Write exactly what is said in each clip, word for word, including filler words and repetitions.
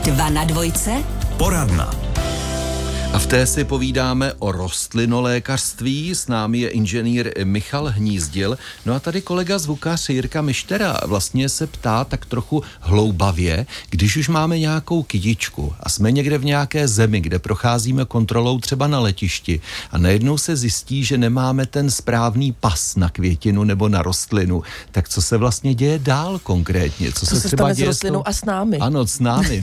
Dva na dvojce. Poradna. A v té si povídáme o rostlinolékařství. S námi je inženýr Michal Hnízdil. No a tady kolega zvukař Jirka Mištera vlastně se ptá tak trochu hloubavě, když už máme nějakou kytičku a jsme někde v nějaké zemi, kde procházíme kontrolou třeba na letišti a najednou se zjistí, že nemáme ten správný pas na květinu nebo na rostlinu, tak co se vlastně děje dál konkrétně? Co, co se, se třeba stane děje s rostlinou to... a s námi? Ano, s námi.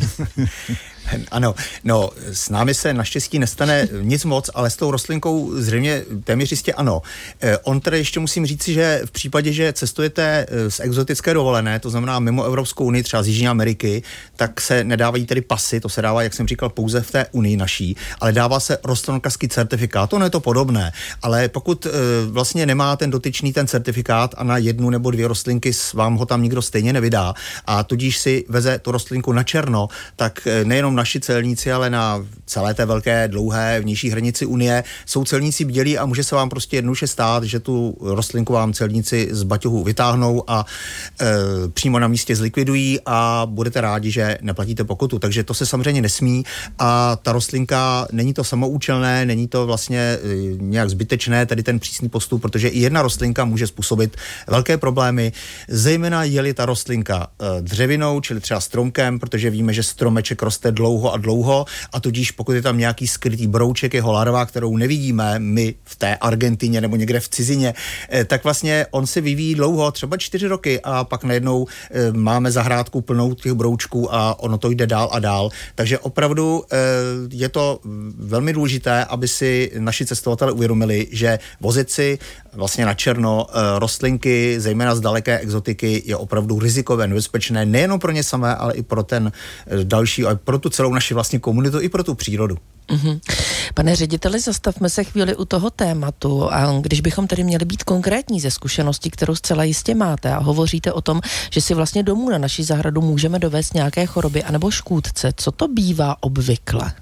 Ano, no, s námi se naštěstí nestane nic moc, ale s tou rostlinkou zřejmě téměř jistě ano. Eh, on tedy ještě musím říci, že v případě, že cestujete z exotické dovolené, to znamená mimo Evropskou unii, třeba z Jižní Ameriky, tak se nedávají tedy pasy, to se dává, jak jsem říkal, pouze v té unii naší, ale dává se rostlinolékařský certifikát, ono je to podobné, ale pokud eh, vlastně nemá ten dotyčný ten certifikát a na jednu nebo dvě rostlinky vám ho tam nikdo stejně nevydá a tudíž si veze tu rostlinku na černo, tak eh, nejenom naši celníci, ale na celé té velké, dlouhé vnější hranici Unie jsou celníci bdělí a může se vám prostě jednoduše stát, že tu rostlinku vám celníci z baťohu vytáhnou a e, přímo na místě zlikvidují a budete rádi, že neplatíte pokutu. Takže to se samozřejmě nesmí a ta rostlinka, není to samoučelné, není to vlastně e, nějak zbytečné, tedy ten přísný postup, protože i jedna rostlinka může způsobit velké problémy, zejména je-li ta rostlinka e, dřevinou, čili třeba stromkem, protože víme, že stromeček roste dlouho a dlouho a tudíž pokud je tam nějaký skrytý brouček, jeho larva, kterou nevidíme my v té Argentině nebo někde v cizině, tak vlastně on se vyvíjí dlouho, třeba čtyři roky a pak najednou máme zahrádku plnou těch broučků a ono to jde dál a dál. Takže opravdu je to velmi důležité, aby si naši cestovatelé uvědomili, že vozit si vlastně na černo rostlinky, zejména z daleké exotiky, je opravdu rizikové, nebezpečné, nejenom pro ně samé, ale i pro ten další, ale pro tu celou naši vlastně komunitu i pro tu přírodu. Mm-hmm. Pane řediteli, zastavme se chvíli u toho tématu a když bychom tedy měli být konkrétní ze zkušeností, kterou zcela jistě máte a hovoříte o tom, že si vlastně domů na naší zahradu můžeme dovést nějaké choroby anebo škůdce, co to bývá obvykle?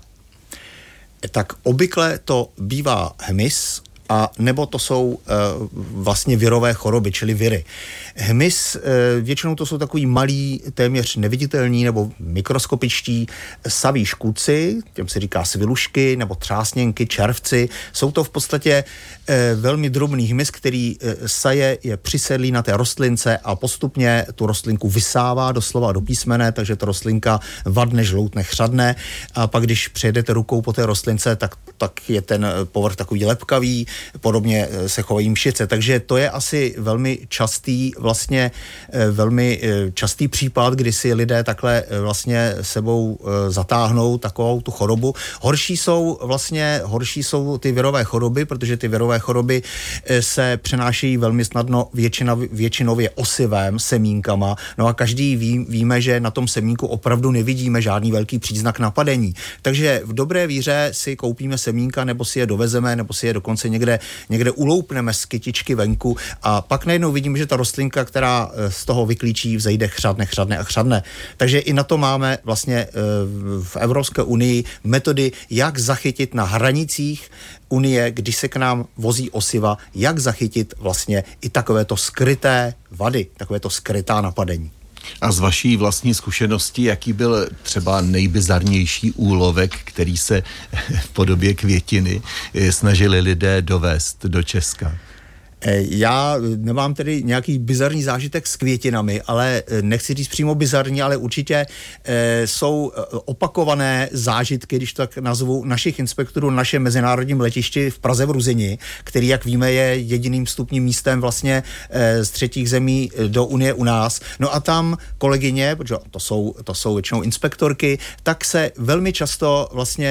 Tak obvykle to bývá hmyz, a nebo to jsou e, vlastně virové choroby, čili viry. Hmyz, e, většinou to jsou takový malí, téměř neviditelní nebo mikroskopičtí saví škůdci, těm se říká svilušky nebo třásněnky, červci. Jsou to v podstatě e, velmi drobný hmyz, který e, saje, je přisedlý na té rostlince a postupně tu rostlinku vysává doslova do písmene, takže ta rostlinka vadne, žloutne, chřadne a pak, když přejedete rukou po té rostlince, tak, tak je ten povrch takový lepkavý, podobně se chovají mšice, takže to je asi velmi častý, vlastně velmi častý případ, kdy si lidé takhle vlastně sebou zatáhnou takovou tu chorobu. Horší jsou vlastně, horší jsou ty virové choroby, protože ty virové choroby se přenášejí velmi snadno většina, většinově osivem, semínkama, no a každý ví, víme, že na tom semínku opravdu nevidíme žádný velký příznak napadení. Takže v dobré víře si koupíme semínka, nebo si je dovezeme, nebo si je dokonce někde někde uloupneme z kytičky venku a pak najednou vidíme, že ta rostlinka, která z toho vyklíčí, vzejde chřadne, chřadne a chřadne. Takže i na to máme vlastně v Evropské unii metody, jak zachytit na hranicích Unie, když se k nám vozí osiva, jak zachytit vlastně i takovéto skryté vady, takovéto skrytá napadení. A z vaší vlastní zkušenosti, jaký byl třeba nejbizarnější úlovek, který se v podobě květiny snažili lidé dovést do Česka? Já nemám tedy nějaký bizarní zážitek s květinami, ale nechci říct přímo bizarní, ale určitě e, jsou opakované zážitky, když tak nazvu, našich inspektorů na našem mezinárodním letišti v Praze v Ruzini, který, jak víme, je jediným vstupním místem vlastně e, z třetích zemí do Unie u nás. No a tam kolegyně, protože to jsou, to jsou většinou inspektorky, tak se velmi často vlastně